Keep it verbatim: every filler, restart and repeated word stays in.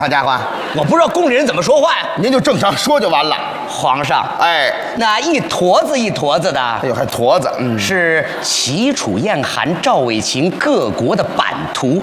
好家伙， 我不知道宫里人怎么说话呀。 您就正常说就完了。 皇上， 哎， 那一坨子一坨子的， 哎呦，还坨子，嗯， 是齐楚燕韩赵魏秦各国的版图。